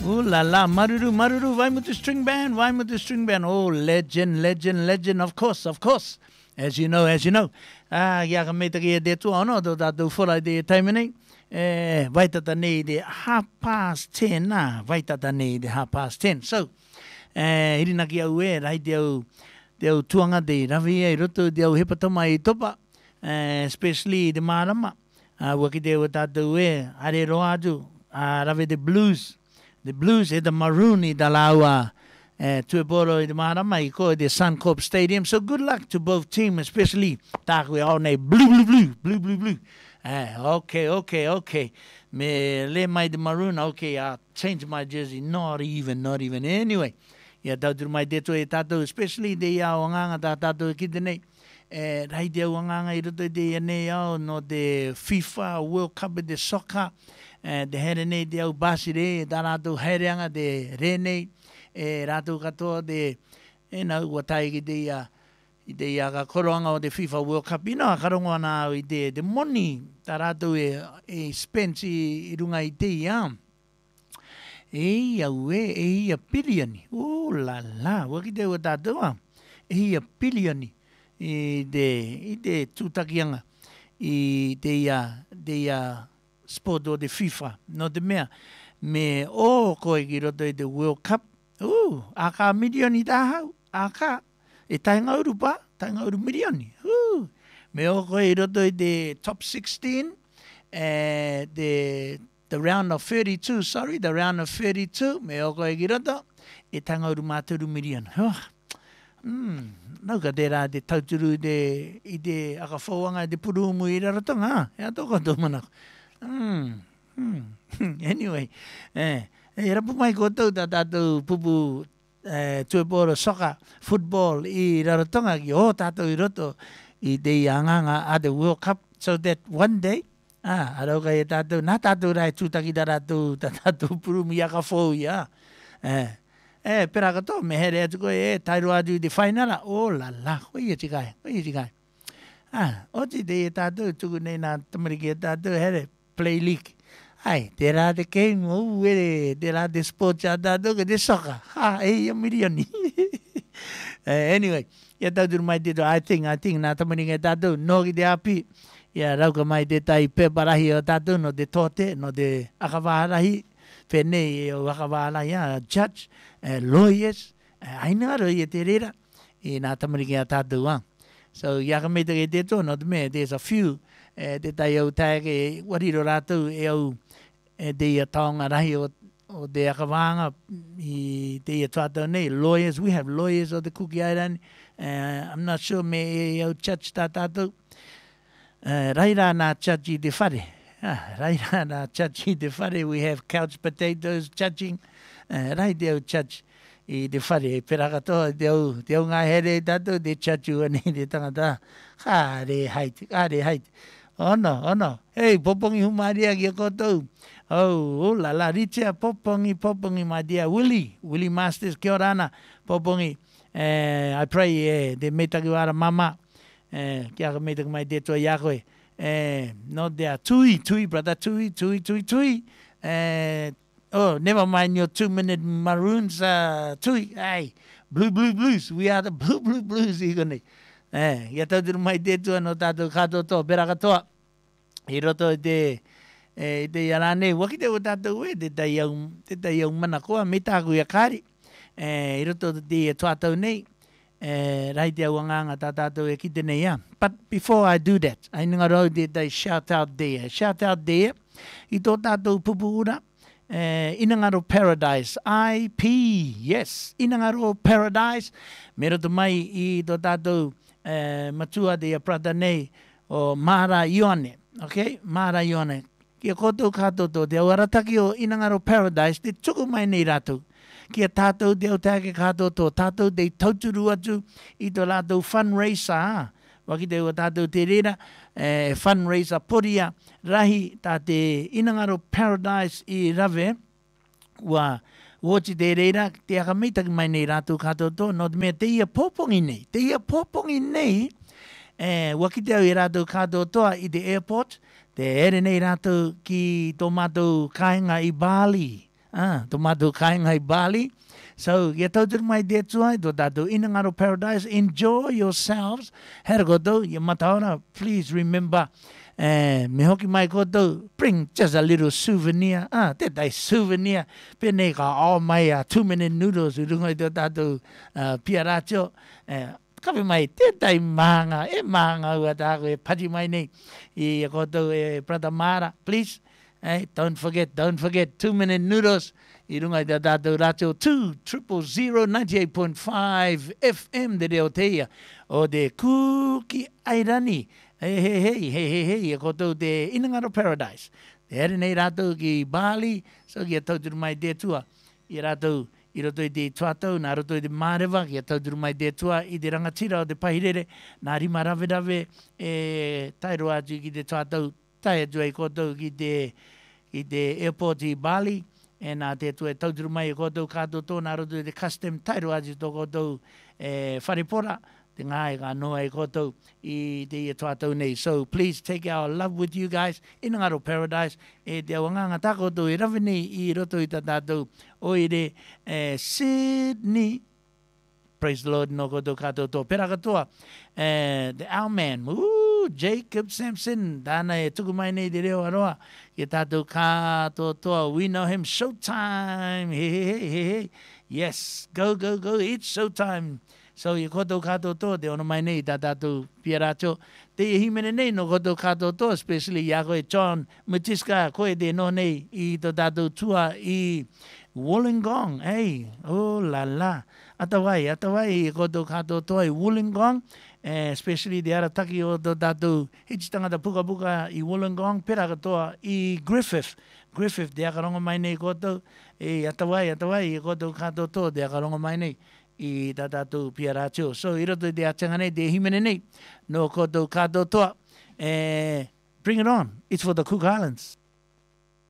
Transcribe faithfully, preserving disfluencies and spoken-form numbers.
Ooh la la, Maruru, Maruru, Waimutu String Band, Waimutu String Band. Oh, legend, legend, legend, of course, of course. As you know, as you know. Ah, ya ka me te kia de tu ano, do da do fora de taimene. Eh, waitata nei de half past ten na, waitata nei de half past ten. So, eh, irina ki au e, rai te au, te au tuanga de rawi e roto, te au hepatoma i topa, eh, especially de marama. Ah, waki te au tātou e, are roa atu, ah, rawi de blues. The Blues e the Maroon i Dalawa uh, Tueporo i the Marama i ko the Suncorp Stadium. So good luck to both teams, especially Takwe all night blue blue blue blue blue blue. Uh, okay, okay, okay. Me le mai the Maroon. Okay, I'll change my jersey. Not even, not even. Anyway, yeah, tautur mai deto e tato, especially the ya wanganga ta tato ki nei. Eh, rai de wanganga i roto de nei au no the FIFA World Cup de soccer. Eh, de here nei de au basi re, da rātou haereanga de re nei, e rātou katoa de, e nau watai ki de ia, i de ia ka koroanga o de FIFA World Cup, ino a karongo ana au i de, de moni, da rātou e, e spends i, i runga i te ia, e au e, e ia pilioni, o la la, waki te ua tātua, e ia pilioni, i de, i de tūtakianga, i de ia, de ia, sport o de FIFA, no te mea, me o koe ki roto i te World Cup, uh, a ka milioni tā hau, a ka, e tainga uru pa, tainga uru milioni, uh, me o koe i roto i te top sixteen, uh, the, the round of thirty-two, sorry, the round of thirty-two, me o koe ki roto, e tainga uru māturu milioni, huh. Mm, nau ka te rā te tauturu i te, i te akawhauanga i te puruumu i rarotonga, ea toko tō manako. Hmm. Hmm. Anyway, eh, e rapu mai koutou tā tātou pupu eh, tueporo soccer, football i rarotonga ki o tātou i roto i te anganga a the World Cup, so that one day, ah, arau kai e tātou, nā tātou rai tūtaki tā tātou, tā tātou purumi aka fōu ia. Eh, eh, pera kato, me here atu koe e, tairu atu i te whainara, o la la, koe ia tikai, koe ia tikai. Ah, oti te e tātou, tuku nei nā tamariki e tātou here, play league. Ai, te rā te game, o ere, te rā te sports a tātou, ke te soccer. Ha, e ia milioni. uh, anyway, ia tātou mai te to, I think, I think, nā tamaringa e tātou, no ki te api, ia rauka mai te tai peparahi o tātou, no te tote, no te akawaharahi, whenei e o akawaharahi, a judge, uh, lawyers, uh, ainaro i e te rera, i nā tamaringa e tātou, ah. So, ia ka mei te te to, no te mea, there's a few, e te tai au tae ke wariro rātou e au e te ia taonga rahi o, o te akawanga i te ia tuatau nei, lawyers, we have lawyers o te Kuki Island, uh, I'm not sure me e au church tā tātou, uh, raira nā church i te whare, ah, raira nā church i te whare, we have couch potatoes judging, uh, rai te au church i te whare, pera katoa, te au, te au ngā here tātou, te church ua nei te tangata, kāre haiti, kāre haiti, oh no, oh no. Hey, popongi humaria ki a koutou. Oh, oh la la, richa, popongi, popongi, my dear. Willie, Willie Masters, kia ora ana. Popongi, eh, I pray, eh, te meitaki wara mama, eh, kia ka meitaki mai te toa iakoe. Eh, no there, tui, tui, brother, tui, tui, tui, tui. Eh, oh, never mind your two-minute maroons, uh, tui. Hey, blue, blue, blues. We are the blue, blue, blues, ikone. Eh, ia tauturu mai te tua no tātou kato tō, pera katoa. I roto i te, e, te iarane, waki te o tātou e, te tai au, te tai au mana koa, me tāku ia kāri. E, I roto te e tuatau nei, e, rai te au anganga tā tātou e kite nei ia. But before I do that, I nga rau te tai shout out there. Shout out there, i tō tātou pupu ura, e, Inangaro Paradise, I P, yes, Inangaro Paradise, me roto mai i tō tātou, Uh, matua de a prata nei o Mara Ione, okay? Mara Ione. Kia koutou katoto te awarataki o Inangaro Paradise, te tuku mai nei rātou. Kia tātou te au tāke katoto, tātou te tauturu atu i tō rātou fundraiser, waki te ua tātou te rera, eh, fundraiser poria, rahi tā te Inangaro Paradise i rave, wa Wochi te reira, te aka meitaki mai nei rātou katoto, no te mea te ia pōpongi nei. Te ia pōpongi nei, eh, waki te au i rātou katotoa i te airport, te ere nei rātou ki tō mātou kāinga i Bali. Ah, to matu kaing hai Bali. So, ye tau tur mai de tuai, do tatu Inangaro Paradise. Enjoy yourselves. Here go do, ye mataora, please remember, eh, me hoki mai koto, bring just a little souvenir. Ah, te tai souvenir. Pene ka all my uh, two minute noodles, urungai do tatu uh, piaracho. Eh, kapi mai te tai manga, e manga ua tako e pati mai nei. I koto e Brother Mara, please. Hey, don't forget, don't forget, two minute noodles. Irungai da datu racho two triple zero ninety eight point five F M de Reoteia o de Kuki Airani. Hey, hey, hey, hey, hey, hey, koto de Inangaro Paradise. De ere nei rato ki Bali, so ki a tautur mai de tua. I rato, i roto i te tuatau, nā roto i te mārewa, ki a tautur mai de tua, i te rangatira o te pahirere, nā rima rawe rawe, e tairo atu ki te tuatau, tai atu ai koto ki te, ki te airport i Bali, e nā te tu e tauturu mai e koto kato tō, nā roto i te custom tairo atu tō koto e wharepora, te ngā e ka noa e koto i te ia tuatau nei. So please take our love with you guys, Inangaro Paradise, e te awanganga takoto i rawe nei i roto i ta tātou, o i re eh, Sydney, praise the Lord, no koto kato tō, pera katoa, eh, the Our Man, ooh, Jacob Sampson, dāna e tuku mai nei te reo aroa, ke tātou kato toa, we know him, showtime, hey, hey, hey, hey, hey, yes, go, go, go, it's showtime. So i koto kato to, te ono mai nei, tā tātou piaracho, te i himene nei no koto kato to, especially ia koe John Mutiska, koe te no nei, i tō tātou tua i Wollongong, hey, oh la la, atawai, atawai i koto kato to i Wollongong, eh, especially te arataki o tō tātou hititangata puka puka i Wollongong, pera katoa i Griffith, Griffith, te akarongo mai nei koto, e atawai, atawai i koto kato to, te akarongo mai nei, i tā tātou piaracho. So, i roto i te atanga nei, te himene nei, no koto kato toa. Eh, bring it on. It's for the Cook Islands.